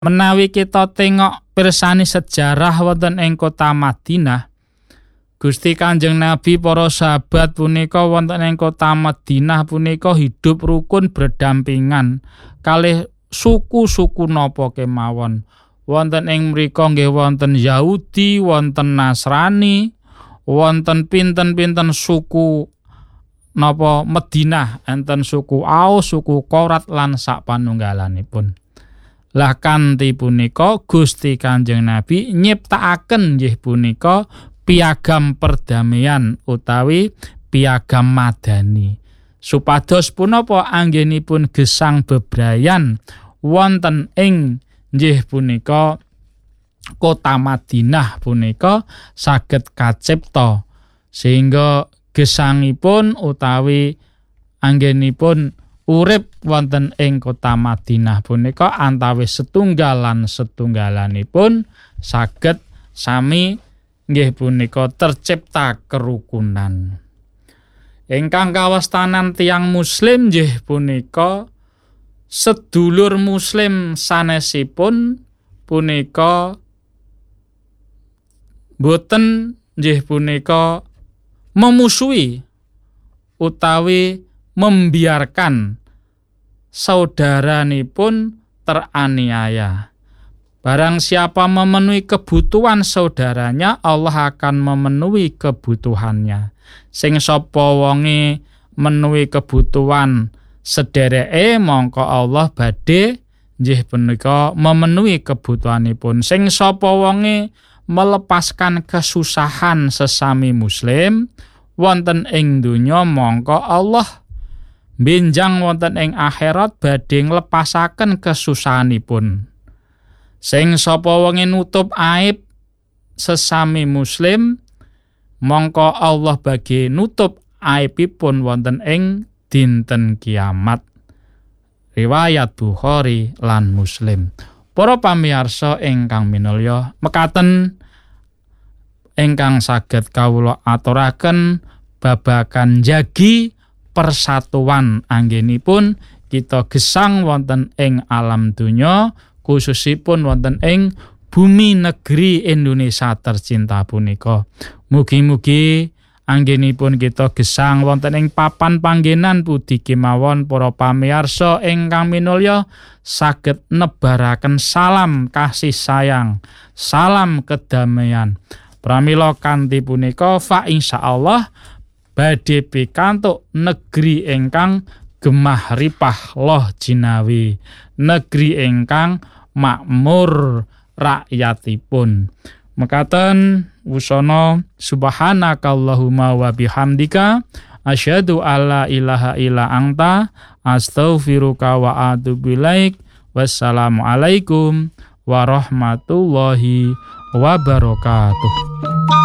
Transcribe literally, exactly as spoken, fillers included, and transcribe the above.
Menawi kita tengok pirsani sejarah wonten ing kota Madinah, Gusti Kanjeng Nabi para sahabat punika wonten ing kota Madinah punika hidup rukun berdampingan kalih suku-suku napa kemawon. Wonten ing mriku nggih wonten Yahudi, wonten Nasrani, wonten pinten-pinten suku napa Madinah, enten suku Aus, suku Qorat lan sapanunggalanipun. Lah kanthi punika Gusti Kanjeng Nabi nyiptakaken nggih punika piagam perdamaian utawi piagam madani. Supados punapa anggenipun gesang bebrayan wonten ing nggih punika kota Madinah punika saged kacipta sehingga gesangipun utawi anggenipun urip wonten ing kota Madinah punika antawis setunggal lan setunggalanipun saged sami nggih punika tercipta kerukunan. Ingkang kawastanan tiyang muslim nggih punika sedulur muslim sanesipun punika boten nggih punika memusuhi utawi membiarkan saudaranipun teraniaya. Barang siapa memenuhi kebutuhan saudaranya, Allah akan memenuhi kebutuhannya. Sing sapa wonge menuhi kebutuhan sedereke, mongko Allah badhe nggih punika memenuhi kebutuhanipun. Sing sapa wonge melepaskan kesusahan sesami muslim wonten ing donya, mongko Allah benjang wonten ing akhirat badhe nglepasaken kesusahanipun. Sing sapa wonge nutup aib sesami muslim, mongko Allah badhe nutup aibipun wonten ing dinten kiamat. Riwayat Bukhari lan Muslim. Para pamirsa ingkang minulya, mekaten ingkang saged kawula aturaken babagan jagi persatuan anggenipun kita gesang wonten ing alam donya, khususipun wonten ing bumi negeri Indonesia tercinta punika. Mugi-mugi anggenipun kita gesang wonten ing papan panggenan pundi kemawon para pamirsa ingkang minulya saged nebaraken salam kasih sayang, salam kedamaian. Pramila kanthi punika fa insyaallah badhe pikantuk negeri ingkang gemah ripah loh jinawi, negeri ingkang makmur rakyatipun. Mekaten wusana subhanakallahumma wa bihamdika asyhadu alla ilaha illa anta astaghfiruka wa atubu ilaik. Wassalamu alaikum warahmatullahi wabarakatuh.